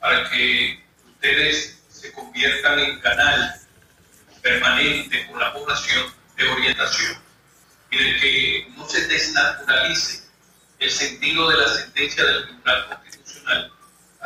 para que ustedes se conviertan en canal permanente con la población de orientación y de que no se desnaturalice el sentido de la sentencia del Tribunal Constitucional a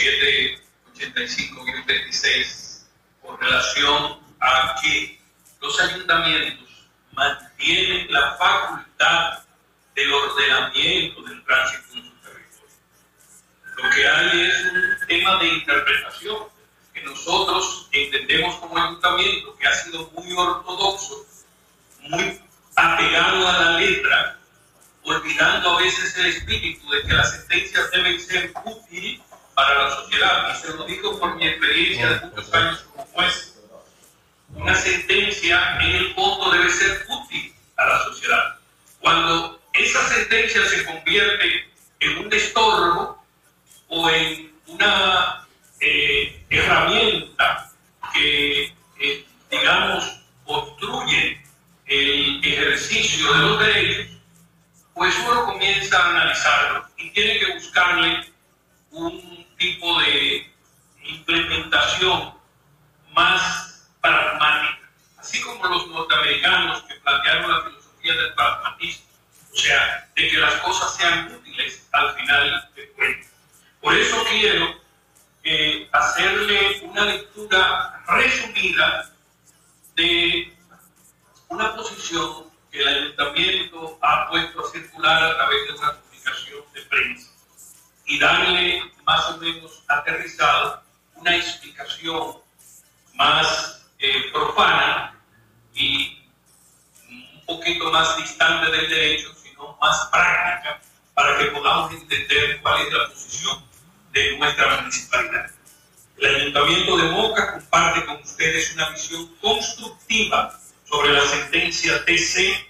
0785-26 con relación a que los ayuntamientos mantienen la facultad del ordenamiento del tránsito en su territorio. Lo que hay es un tema de interpretación que nosotros entendemos como ayuntamiento que ha sido muy ortodoxo, muy apegado a la letra, olvidando a veces el espíritu de que las sentencias deben ser útiles para la sociedad. Y se lo digo por mi experiencia de muchos años como juez. Una sentencia en el fondo debe ser útil a la sociedad. Cuando esa sentencia se convierte en un estorbo o en una herramienta que, digamos, obstruye el ejercicio de los derechos, pues uno comienza a analizarlo y tiene que buscarle un tipo de implementación más pragmática, así como los norteamericanos que plantearon la filosofía del pragmatismo, o sea, de que las cosas sean útiles al final del cuento. Por eso quiero hacerle una lectura resumida de una posición que el ayuntamiento ha puesto a circular a través de una comunicación de prensa y darle más o menos aterrizado una explicación más profana y un poquito más distante del derecho, sino más práctica, para que podamos entender cuál es la posición de nuestra municipalidad. El Ayuntamiento de Moca comparte con ustedes una visión constructiva sobre la sentencia TC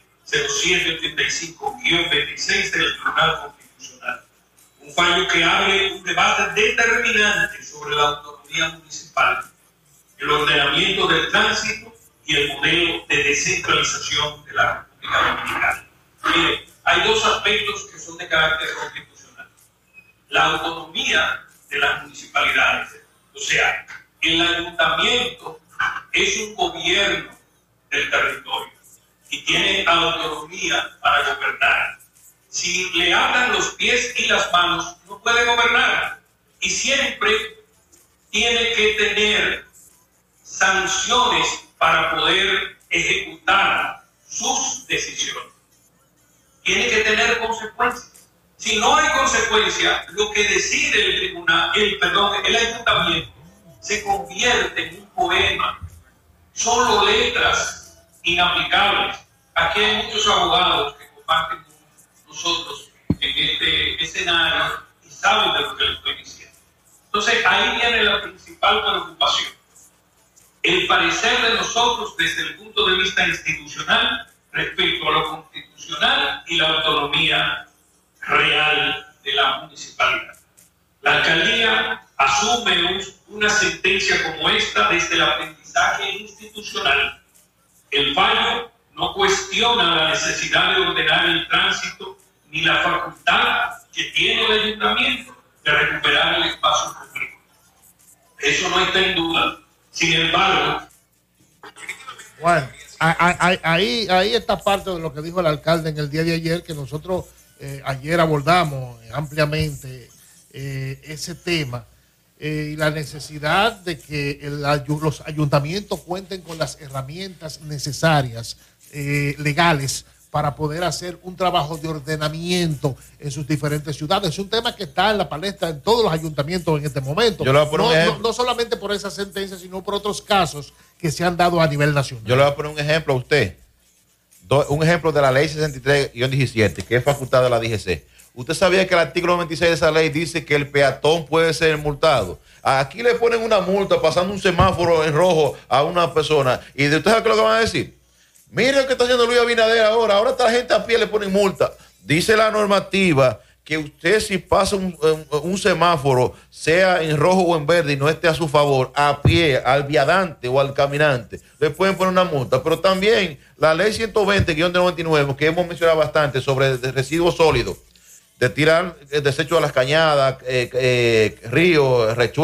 0785-26 del Tribunal Constitucional. Un fallo que abre un debate determinante sobre la autonomía municipal, el ordenamiento del tránsito y el modelo de descentralización de la República Dominicana. Mire, hay dos aspectos que son de carácter constitucional. La autonomía de las municipalidades, o sea, el ayuntamiento es un gobierno del territorio y tiene autonomía para gobernar. Si le atan los pies y las manos, no puede gobernar y siempre tiene que tener sanciones para poder ejecutar sus decisiones. Tiene que tener consecuencias. Si no hay consecuencia, lo que decide el tribunal, el ayuntamiento, se convierte en un poema. Solo letras inaplicables. Aquí hay muchos abogados que comparten con nosotros en este escenario y saben de lo que les estoy diciendo. Entonces, ahí viene la principal preocupación. El parecer de nosotros desde el punto de vista institucional respecto a lo constitucional y la autonomía real de la municipalidad. La alcaldía asume una sentencia como esta desde el aprendizaje institucional. El fallo no cuestiona la necesidad de ordenar el tránsito ni la facultad que tiene el ayuntamiento de recuperar el espacio público. Eso no está en duda. Sin embargo, bueno, ahí está parte de lo que dijo el alcalde en el día de ayer, que nosotros ayer abordamos ampliamente ese tema y la necesidad de que los ayuntamientos cuenten con las herramientas necesarias legales para poder hacer un trabajo de ordenamiento en sus diferentes ciudades. Es un tema que está en la palestra en todos los ayuntamientos en este momento. No solamente por esa sentencia, sino por otros casos que se han dado a nivel nacional. Yo le voy a poner un ejemplo a usted. Un ejemplo de la ley 63-17, que es facultad de la DGC. ¿Usted sabía que el artículo 26 de esa ley dice que el peatón puede ser multado? Aquí le ponen una multa pasando un semáforo en rojo a una persona. ¿Y de usted sabe qué es lo que van a decir? Mire lo que está haciendo Luis Abinader ahora está la gente a pie, le ponen multa. Dice la normativa que usted, si pasa un semáforo, sea en rojo o en verde y no esté a su favor, a pie, al viandante o al caminante, le pueden poner una multa. Pero también la ley 120-99, que hemos mencionado bastante sobre residuos sólidos, de tirar el desecho a las cañadas, ríos, rechuelos,